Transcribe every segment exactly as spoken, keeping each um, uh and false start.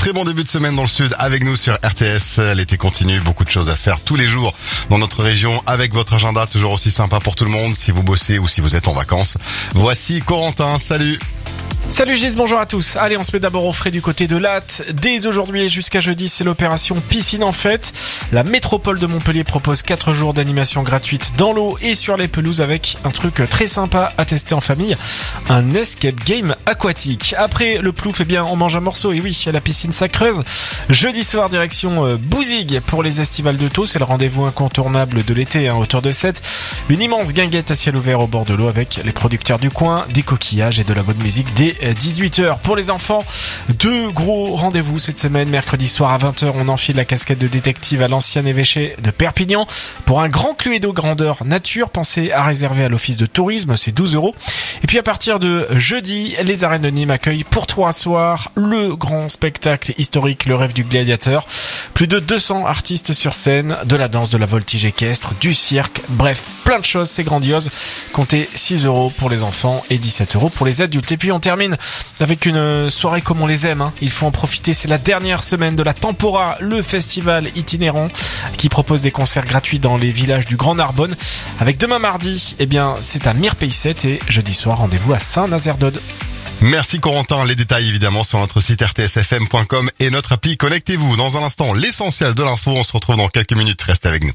très bon début de semaine dans le sud avec nous sur R T S. L'été continue, beaucoup de choses à faire tous les jours dans notre région avec votre agenda toujours aussi sympa pour tout le monde si vous bossez ou si vous êtes en vacances. Voici Corentin, salut. Salut Gis, bonjour à tous. Allez, on se met d'abord au frais du côté de Latte. Dès aujourd'hui et jusqu'à jeudi, c'est l'opération Piscine en fête. La métropole de Montpellier propose quatre jours d'animation gratuite dans l'eau et sur les pelouses avec un truc très sympa à tester en famille, un escape game aquatique. Après le plouf, eh bien, on mange un morceau et oui, à la piscine ça creuse. Jeudi soir, direction euh, Bouzigues pour les estivales de Thau. C'est le rendez-vous incontournable de l'été, hein, hauteur de sept. Une immense guinguette à ciel ouvert au bord de l'eau avec les producteurs du coin, des coquillages et de la bonne musique dès dix-huit heures. Pour les enfants, deux gros rendez-vous cette semaine. Mercredi soir à vingt heures, on enfile la casquette de détective à l'ancien évêché de Perpignan pour un grand Cluedo grandeur nature. Pensez à réserver à l'office de tourisme, c'est douze euros. Et puis à partir de jeudi, les arènes de Nîmes accueillent pour trois soirs le grand spectacle historique Le Rêve du Gladiateur. Plus de deux cents artistes sur scène, de la danse, de la voltige équestre, du cirque, bref, plein de choses, c'est grandiose. Comptez six euros pour les enfants et dix-sept euros pour les adultes. Et puis on termine avec une soirée comme on les aime, hein. Il faut en profiter, c'est la dernière semaine de la Tempora, le festival itinérant qui propose des concerts gratuits dans les villages du Grand Narbonne. Avec demain mardi, eh bien, c'est à Mirpayset et jeudi soir, rendez-vous à Saint-Nazaire-d'Aude. Merci Corentin, les détails évidemment sur notre site r t s f m point com et notre appli Connectez-vous. Dans un instant, l'essentiel de l'info, on se retrouve dans quelques minutes, restez avec nous.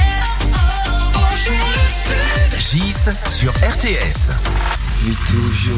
Gis sur R T S. Vu toujours